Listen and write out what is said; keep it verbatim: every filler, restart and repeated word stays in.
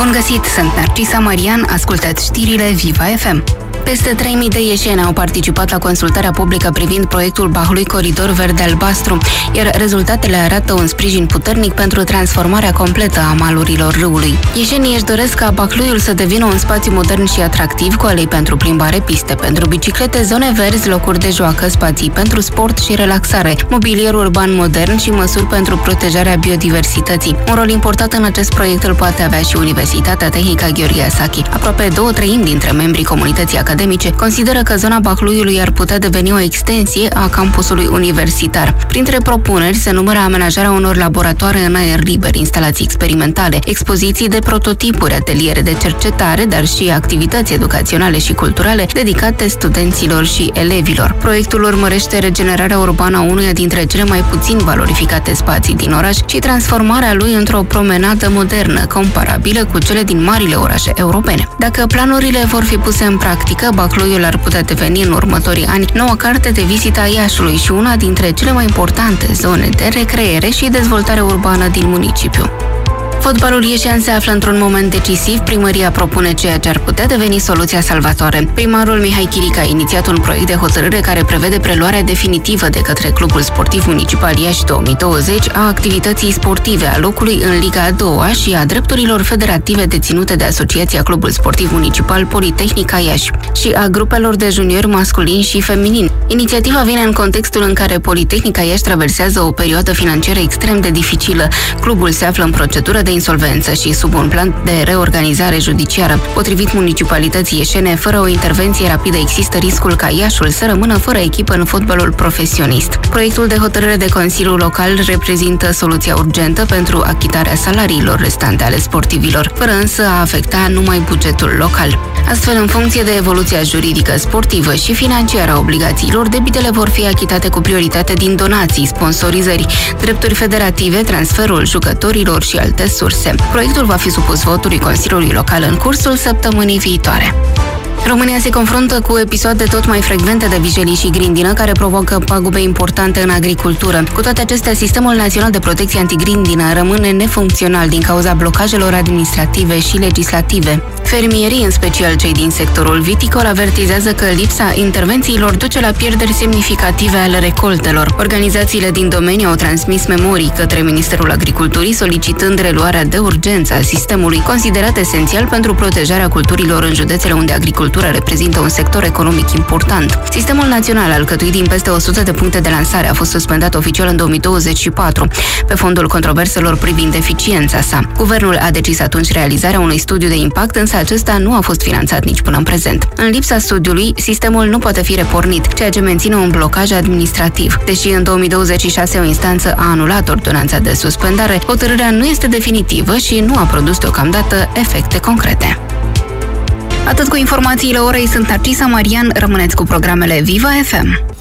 Bun găsit, sunt Narcisa Marian, ascultați știrile Viva F M. Peste trei mii de ieșeni au participat la consultarea publică privind proiectul Bahlui Coridor Verde-Albastru, iar rezultatele arată un sprijin puternic pentru transformarea completă a malurilor râului. Ieșenii își doresc ca Bahluiul să devină un spațiu modern și atractiv, cu alei pentru plimbare, piste pentru biciclete, zone verzi, locuri de joacă, spații pentru sport și relaxare, mobilier urban modern și măsuri pentru protejarea biodiversității. Un rol important în acest proiect îl poate avea și Universitatea Tehnică Gheorghe Asachi. Aproape două treimi dintre membrii comunității academice consideră că zona Bahluiului ar putea deveni o extensie a campusului universitar. Printre propuneri se numără amenajarea unor laboratoare în aer liber, instalații experimentale, expoziții de prototipuri, ateliere de cercetare, dar și activități educaționale și culturale dedicate studenților și elevilor. Proiectul urmărește regenerarea urbană a unuia dintre cele mai puțin valorificate spații din oraș și transformarea lui într-o promenadă modernă, comparabilă cu cele din marile orașe europene. Dacă planurile vor fi puse în practică, Bahluiul ar putea deveni în următorii ani noua carte de vizită a Iașului și una dintre cele mai importante zone de recreere și dezvoltare urbană din municipiu. Fotbalul ieșean se află într-un moment decisiv. Primăria propune ceea ce ar putea deveni soluția salvatoare. Primarul Mihai Chirica a inițiat un proiect de hotărâre care prevede preluarea definitivă de către Clubul Sportiv Municipal Iași două mii douăzeci a activității sportive, a locului în Liga a doua și a drepturilor federative deținute de Asociația Clubul Sportiv Municipal Politehnica Iași și a grupelor de juniori masculini și feminini. Inițiativa vine în contextul în care Politehnica Iași traversează o perioadă financiară extrem de dificilă. Clubul se află în procedură de insolvență și sub un plan de reorganizare judiciară. Potrivit municipalității ieșene, fără o intervenție rapidă există riscul ca Iașul să rămână fără echipă în fotbalul profesionist. Proiectul de hotărâre de Consiliul Local reprezintă soluția urgentă pentru achitarea salariilor restante ale sportivilor, fără însă a afecta numai bugetul local. Astfel, în funcție de evoluția juridică, sportivă și financiară a obligațiilor, debitele vor fi achitate cu prioritate din donații, sponsorizări, drepturi federative, transferul jucătorilor și alte surse. Proiectul va fi supus votului Consiliului Local în cursul săptămânii viitoare. România se confruntă cu episoade tot mai frecvente de vijelii și grindină care provoacă pagube importante în agricultură. Cu toate acestea, Sistemul Național de Protecție Antigrindină rămâne nefuncțional din cauza blocajelor administrative și legislative. Fermierii, în special cei din sectorul viticol, avertizează că lipsa intervențiilor duce la pierderi semnificative ale recoltelor. Organizațiile din domeniu au transmis memorii către Ministerul Agriculturii solicitând reluarea de urgență a sistemului, considerat esențial pentru protejarea culturilor în județele unde agricultura reprezintă un sector economic important. Sistemul național, alcătuit din peste o sută de puncte de lansare, a fost suspendat oficial în două mii douăzeci și patru, pe fondul controverselor privind eficiența sa. Guvernul a decis atunci realizarea unui studiu de impact, însă acesta nu a fost finanțat nici până în prezent. În lipsa studiului, sistemul nu poate fi repornit, ceea ce menține un blocaj administrativ. Deși în două mii douăzeci și șase o instanță a anulat ordonanța de suspendare, hotărârea nu este definitivă și nu a produs deocamdată efecte concrete. Atât cu informațiile orei, sunt Narcisa Marian, rămâneți cu programele Viva F M.